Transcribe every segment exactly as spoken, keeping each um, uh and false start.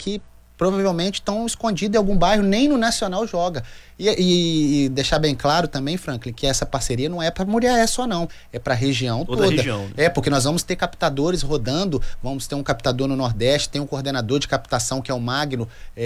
que provavelmente estão escondidos em algum bairro, nem no Nacional joga. E, e, e deixar bem claro também, Franklin, que essa parceria não é para Muriaé só não, é para a região toda. Toda a região. É, porque nós vamos ter captadores rodando, vamos ter um captador no Nordeste, tem um coordenador de captação que é o Magno,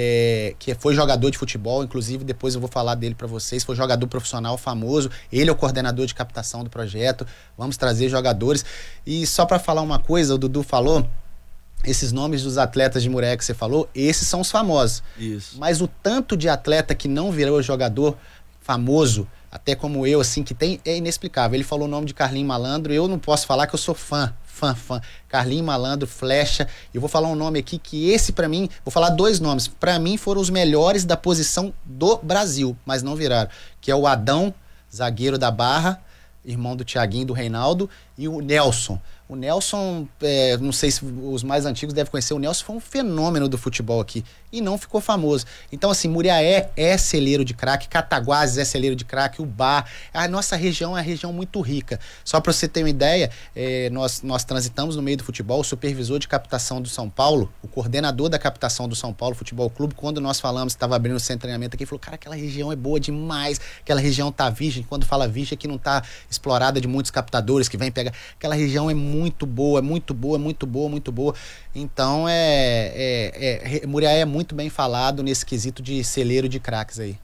é, que foi jogador de futebol, inclusive depois eu vou falar dele para vocês, foi jogador profissional famoso, ele é o coordenador de captação do projeto, vamos trazer jogadores. E só para falar uma coisa, o Dudu falou, esses nomes dos atletas de Muriaé que você falou, esses são os famosos. Isso. Mas o tanto de atleta que não virou jogador famoso, até como eu, assim, que tem, é inexplicável. Ele falou o nome de Carlinho Malandro, eu não posso falar que eu sou fã, fã, fã. Carlinho Malandro, Flecha. Eu vou falar um nome aqui que esse pra mim, vou falar dois nomes, pra mim foram os melhores da posição do Brasil, mas não viraram. Que é o Adão, zagueiro da Barra, irmão do Thiaguinho, do Reinaldo, e o Nelson. O Nelson, é, não sei se os mais antigos devem conhecer, o Nelson foi um fenômeno do futebol aqui e não ficou famoso. Então, assim, Muriaé é celeiro de craque, Cataguases é celeiro de craque, o Bar. A nossa região é uma região muito rica. Só para você ter uma ideia, é, nós, nós transitamos no meio do futebol, o supervisor de captação do São Paulo, o coordenador da captação do São Paulo Futebol Clube, quando nós falamos, estava abrindo o centro de treinamento aqui, falou, cara, aquela região é boa demais, aquela região tá virgem, quando fala virgem, aqui não tá explorada de muitos captadores que vêm pegar, aquela região é muito muito boa, muito boa, muito boa, muito boa. Então, é, é, é, Muriaé é muito bem falado nesse quesito de celeiro de craques aí.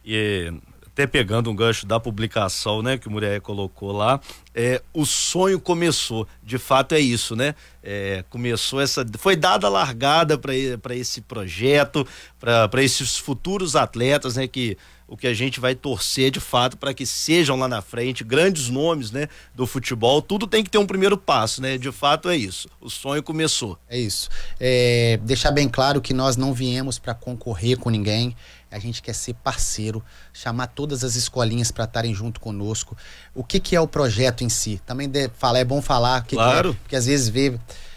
E até pegando um gancho da publicação, né, que o Muriaé colocou lá, é, o sonho começou, de fato é isso, né? É, começou essa, foi dada a largada para esse projeto, para esses futuros atletas, né, que o que a gente vai torcer de fato para que sejam lá na frente grandes nomes, né, do futebol. Tudo tem que ter um primeiro passo, né? De fato é isso. O sonho começou. É isso. É, deixar bem claro que nós não viemos para concorrer com ninguém. A gente quer ser parceiro, chamar todas as escolinhas para estarem junto conosco. O que que é o projeto em si? Também de, fala, é bom falar. Que claro. Que é, porque às vezes vê,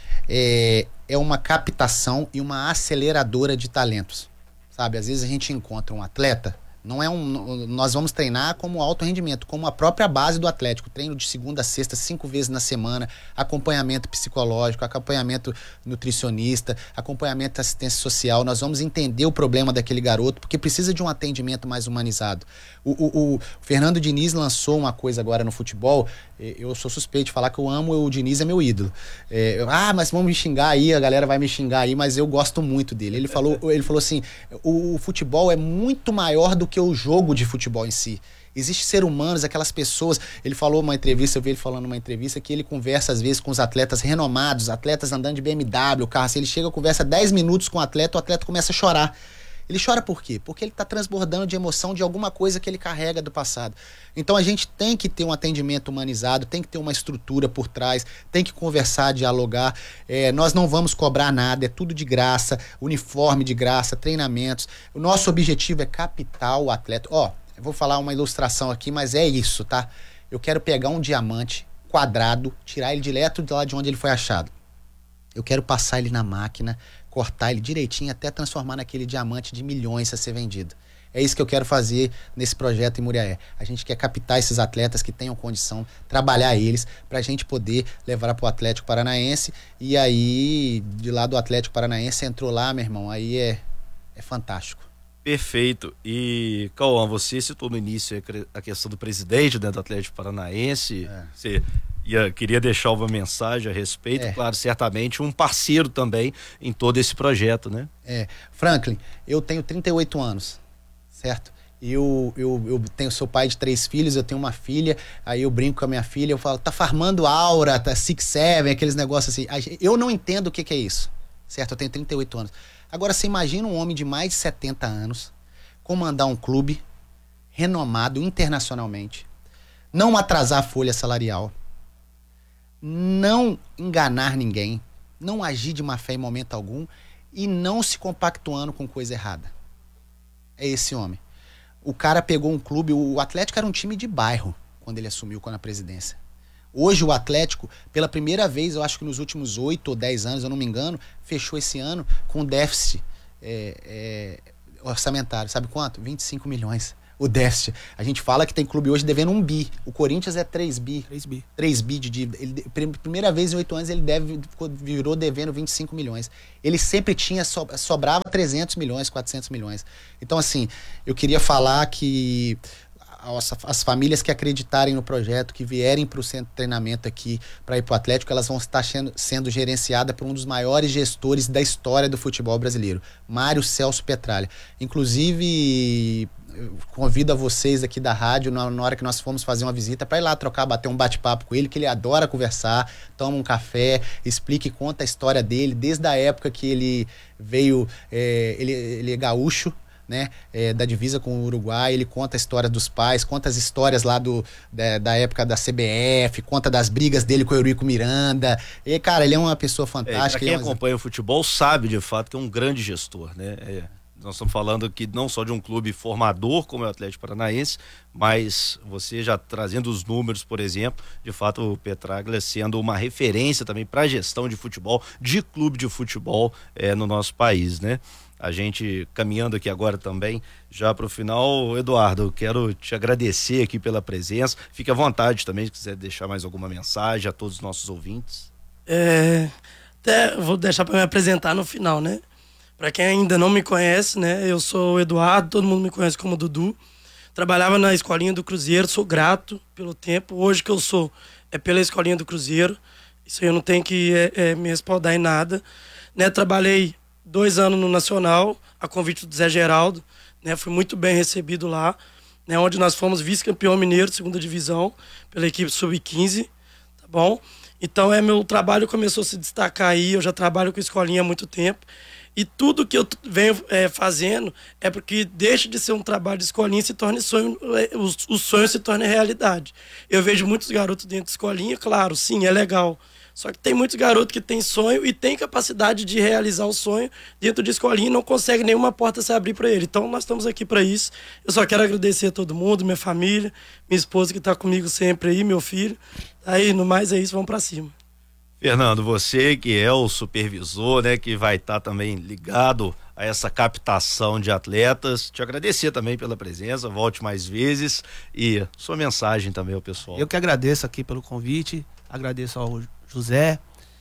é, é uma captação e uma aceleradora de talentos. Sabe? Às vezes a gente encontra um atleta. Não é um, nós vamos treinar como alto rendimento, como a própria base do Atlético, treino de segunda a sexta, cinco vezes na semana, acompanhamento psicológico, acompanhamento nutricionista, acompanhamento assistência social. Nós vamos entender o problema daquele garoto, porque precisa de um atendimento mais humanizado. O, o, o Fernando Diniz lançou uma coisa agora no futebol, eu sou suspeito de falar que eu amo, o Diniz é meu ídolo. É, eu, ah, mas vamos me xingar aí, a galera vai me xingar aí, mas eu gosto muito dele. Ele falou, ele falou assim, o futebol é muito maior do que o jogo de futebol em si. Existem seres humanos, aquelas pessoas. Ele falou numa entrevista, eu vi ele falando numa entrevista que ele conversa às vezes com os atletas renomados, atletas andando de B M W, carro assim, ele chega, conversa dez minutos com o atleta, o atleta começa a chorar. Ele chora por quê? Porque ele está transbordando de emoção de alguma coisa que ele carrega do passado. Então a gente tem que ter um atendimento humanizado, tem que ter uma estrutura por trás, tem que conversar, dialogar. É, nós não vamos cobrar nada, é tudo de graça, uniforme de graça, treinamentos. O nosso objetivo é captar o atleta. Ó, eu vou falar uma ilustração aqui, mas é isso, tá? Eu quero pegar um diamante quadrado, tirar ele direto de lá de onde ele foi achado. Eu quero passar ele na máquina, cortar ele direitinho até transformar naquele diamante de milhões a ser vendido. É isso que eu quero fazer nesse projeto em Muriaé. A gente quer captar esses atletas que tenham condição, trabalhar eles, para a gente poder levar para o Atlético Paranaense. E aí, de lá do Atlético Paranaense, entrou lá, meu irmão, aí é, é fantástico. Perfeito. E, Cauã, você citou no início a questão do presidente, né, do Atlético Paranaense. É. Você ia, queria deixar uma mensagem a respeito, é. Claro, certamente um parceiro também em todo esse projeto, né? É. Franklin, eu tenho trinta e oito anos, certo? Eu, eu, eu tenho, sou pai de três filhos, eu tenho uma filha, aí eu brinco com a minha filha, eu falo, tá farmando aura, tá six, seven, aqueles negócios assim. Eu não entendo o que que é isso, certo? Eu tenho trinta e oito anos. Agora, você imagina um homem de mais de setenta anos comandar um clube renomado internacionalmente, não atrasar a folha salarial, não enganar ninguém, não agir de má fé em momento algum e não se compactuando com coisa errada. É esse homem. O cara pegou um clube, o Atlético era um time de bairro quando ele assumiu com a presidência. Hoje o Atlético, pela primeira vez, eu acho que nos últimos oito ou dez anos, eu não me engano, fechou esse ano com déficit é, é, orçamentário. Sabe quanto? vinte e cinco milhões. o déficit. A gente fala que tem clube hoje devendo um bi. O Corinthians é três bi. três bi. três bi de dívida. Ele, primeira vez em oito anos ele deve, virou devendo vinte e cinco milhões. Ele sempre tinha, so, sobrava trezentos milhões, quatrocentos milhões. Então, assim, eu queria falar que as, as famílias que acreditarem no projeto, que vierem para o centro de treinamento aqui para ir para o Atlético, elas vão estar sendo, sendo gerenciadas por um dos maiores gestores da história do futebol brasileiro, Mário Celso Petralha. Inclusive, eu convido a vocês aqui da rádio, na, na hora que nós formos fazer uma visita, para ir lá trocar, bater um bate-papo com ele, que ele adora conversar, toma um café, explique, conta a história dele, desde a época que ele veio, é, ele, ele é gaúcho, né, é, da divisa com o Uruguai. Ele conta a história dos pais, conta as histórias lá do, da, da época da C B F, conta das brigas dele com o Eurico Miranda. E, cara, ele é uma pessoa fantástica. É, pra quem é uma... acompanha o futebol sabe de fato que é um grande gestor, né? É, nós estamos falando aqui não só de um clube formador como é o Atlético Paranaense, mas você já trazendo os números, por exemplo, de fato o Petraglia sendo uma referência também para a gestão de futebol, de clube de futebol é, no nosso país, né? A gente caminhando aqui agora também, já para o final, Eduardo, eu quero te agradecer aqui pela presença. Fique à vontade também, se quiser deixar mais alguma mensagem a todos os nossos ouvintes. É, até vou deixar para me apresentar no final, né? Para quem ainda não me conhece, né? Eu sou o Eduardo, todo mundo me conhece como Dudu. Trabalhava na Escolinha do Cruzeiro, sou grato pelo tempo. Hoje que eu sou é pela Escolinha do Cruzeiro. Isso aí eu não tenho que é, é, me respaldar em nada. Né? Trabalhei dois anos no Nacional, a convite do Zé Geraldo, né? Fui muito bem recebido lá, né? Onde nós fomos vice-campeão mineiro, segunda divisão, pela equipe sub quinze, tá bom? Então, é, meu trabalho começou a se destacar aí, eu já trabalho com escolinha há muito tempo, e tudo que eu venho é, fazendo é porque deixa de ser um trabalho de escolinha e se torne sonho, o, o sonho se torne realidade. Eu vejo muitos garotos dentro de escolinha, claro, sim, é legal. Só que tem muitos garotos que têm sonho e têm capacidade de realizar o sonho dentro de escolinha e não consegue nenhuma porta se abrir para ele. Então nós estamos aqui para isso. Eu só quero agradecer a todo mundo, minha família, minha esposa que está comigo sempre aí, meu filho. Aí, no mais é isso, vamos para cima. Fernando, você que é o supervisor, né, que vai estar tá também ligado a essa captação de atletas, te agradecer também pela presença, volte mais vezes e sua mensagem também ao pessoal. Eu que agradeço aqui pelo convite, agradeço ao José.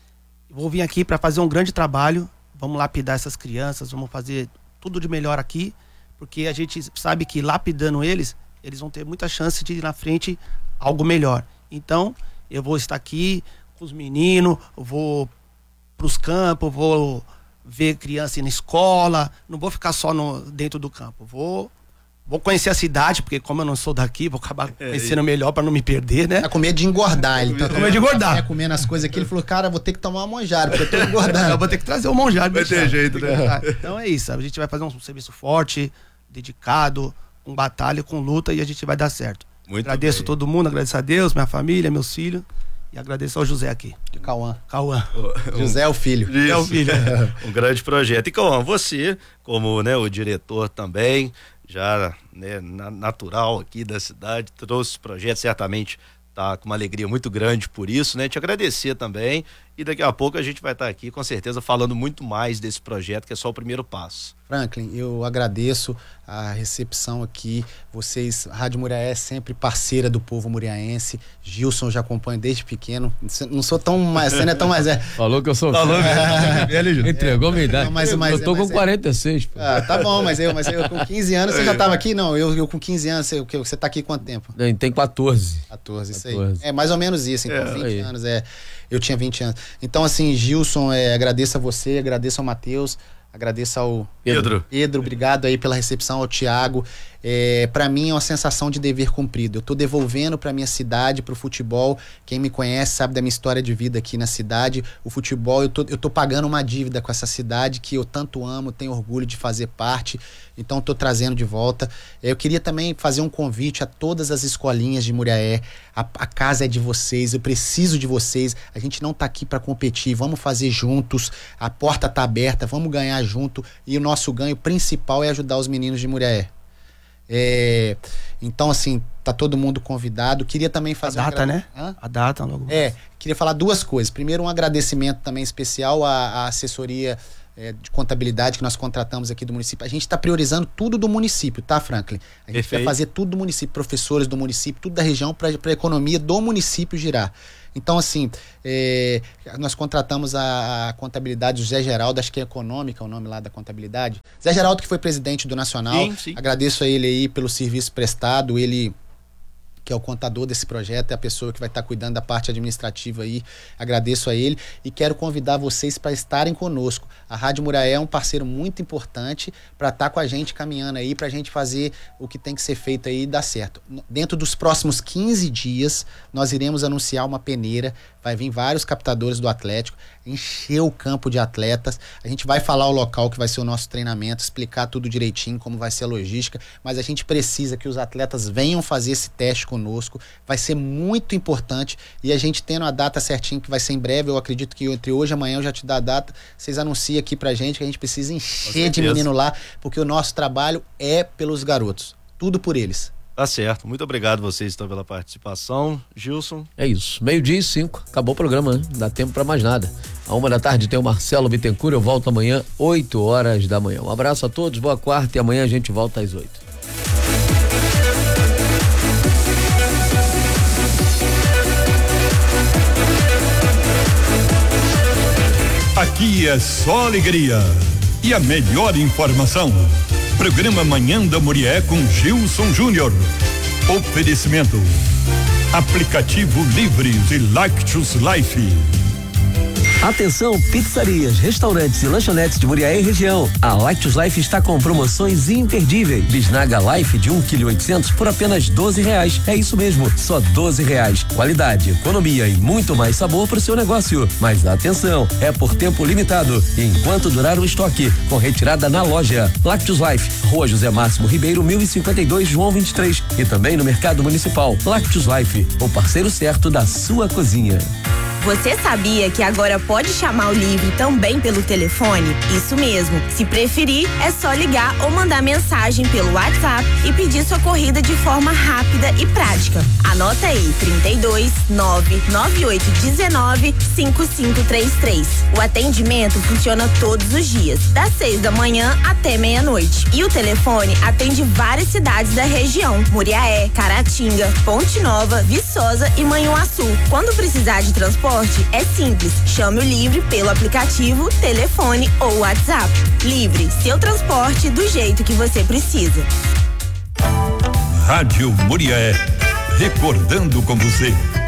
Vou vir aqui para fazer um grande trabalho. Vamos lapidar essas crianças, vamos fazer tudo de melhor aqui, porque a gente sabe que lapidando eles, eles vão ter muita chance de ir na frente algo melhor. Então, eu vou estar aqui com os meninos, vou pros campos, vou ver criança na escola, não vou ficar só no, dentro do campo. Vou Vou conhecer a cidade, porque como eu não sou daqui, vou acabar conhecendo é, melhor pra não me perder, né? Tá com medo de engordar. Ele tá com medo de engordar. Tá comendo as coisas aqui, ele falou, cara, vou ter que tomar uma monjara, porque eu tô engordando. Eu vou ter que trazer o monjara. Vai ter jeito, né? Então é isso, a gente vai fazer um serviço forte, dedicado, com batalha, com luta, e a gente vai dar certo. Muito agradeço bem. Todo mundo, agradeço a Deus, minha família, meus filhos, e agradeço ao José aqui. De Cauã. Cauã. Um, José é o filho. Isso. É o filho. Um grande projeto. E Cauã, você, como né, o diretor também, já né, natural aqui da cidade, trouxe projetos, certamente tá com uma alegria muito grande por isso, né? Te agradecer também, e daqui a pouco a gente vai estar aqui com certeza falando muito mais desse projeto, que é só o primeiro passo. Franklin, eu agradeço a recepção aqui, vocês, Rádio Muriaé é sempre parceira do povo muriaense. Gilson já acompanho desde pequeno, não sou tão mais, você não é tão mais é. Falou que eu sou Falou velho. Entregou a minha idade. Não, mas, mas, eu tô mas, com quarenta e seis. Pô. Ah, tá bom, mas eu, mas eu com quinze anos, você já tava aqui? Não, eu, eu com quinze anos, você, você tá aqui quanto tempo? Tem quatorze. quatorze, isso aí. É mais ou menos isso, então, é, vinte aí. Anos, é. Eu tinha vinte anos. Então, assim, Gilson, é, agradeço a você, agradeço ao Matheus, agradeço ao Pedro. Pedro, obrigado aí pela recepção, ao Thiago. É, para mim é uma sensação de dever cumprido. Eu tô devolvendo para minha cidade, pro futebol. Quem me conhece sabe da minha história de vida aqui na cidade. O futebol, eu tô, eu tô pagando uma dívida com essa cidade que eu tanto amo, tenho orgulho de fazer parte. Então tô trazendo de volta. Eu queria também fazer um convite a todas as escolinhas de Muriaé. A, a casa é de vocês, eu preciso de vocês. A gente não tá aqui para competir, vamos fazer juntos. A porta tá aberta, vamos ganhar junto. E o nosso ganho principal é ajudar os meninos de Muriaé. É, então, assim, tá todo mundo convidado. Queria também fazer a data, um... né? Hã? A data logo. É, queria falar duas coisas. Primeiro, um agradecimento também especial à, à assessoria é, de contabilidade que nós contratamos aqui do município. A gente está priorizando tudo do município, tá, Franklin? A gente Perfeito. vai fazer tudo do município, professores do município, tudo da região para a economia do município girar. Então, assim, é, nós contratamos a, a contabilidade do Zé Geraldo, acho que é Econômica o nome lá da contabilidade. Zé Geraldo, que foi presidente do Nacional. Sim, sim. Agradeço a ele aí pelo serviço prestado, ele que é o contador desse projeto, é a pessoa que vai estar cuidando da parte administrativa aí. Agradeço a ele e quero convidar vocês para estarem conosco. A Rádio Muriaé é um parceiro muito importante para estar com a gente caminhando aí, para a gente fazer o que tem que ser feito aí e dar certo. Dentro dos próximos quinze dias, nós iremos anunciar uma peneira, vai vir vários captadores do Atlético, encher o campo de atletas, a gente vai falar o local que vai ser o nosso treinamento, explicar tudo direitinho, como vai ser a logística, mas a gente precisa que os atletas venham fazer esse teste conosco, vai ser muito importante e a gente tendo a data certinha que vai ser em breve, eu acredito que entre hoje e amanhã eu já te dou a data, vocês anunciam aqui pra gente que a gente precisa encher de menino lá, porque o nosso trabalho é pelos garotos, tudo por eles. Tá certo, muito obrigado vocês então pela participação. Gilson. É isso, meio-dia e cinco, acabou o programa, né? Não dá tempo pra mais nada. A uma da tarde tem o Marcelo Bittencourt, eu volto amanhã, oito horas da manhã. Um abraço a todos, boa quarta e amanhã a gente volta às oito. Aqui é só alegria e a melhor informação. Programa Manhã da Muriaé com Gilson Júnior. Oferecimento: aplicativo Livres e Lactus Life. Atenção, pizzarias, restaurantes e lanchonetes de Muriaé e região. A Lactus Life está com promoções imperdíveis. Bisnaga Life de um vírgula oitocentos quilos por apenas doze reais. É isso mesmo, só doze reais. Qualidade, economia e muito mais sabor para o seu negócio. Mas atenção, é por tempo limitado, enquanto durar o estoque, com retirada na loja. Lactus Life, Rua José Máximo Ribeiro, mil e cinquenta e dois, João vinte e três. E também no Mercado Municipal. Lactus Life, o parceiro certo da sua cozinha. Você sabia que agora pode chamar o Livre também pelo telefone? Isso mesmo. Se preferir, é só ligar ou mandar mensagem pelo WhatsApp e pedir sua corrida de forma rápida e prática. Anota aí, trinta e dois, nove nove oito dezenove, cinco cinco três três. O atendimento funciona todos os dias, das seis da manhã até meia-noite. E o telefone atende várias cidades da região: Muriaé, Caratinga, Ponte Nova, Viçosa e Manhuaçu. Quando precisar de transporte, é simples, chame o Livre pelo aplicativo, telefone ou WhatsApp. Livre, seu transporte do jeito que você precisa. Rádio Muriaé, recordando com você.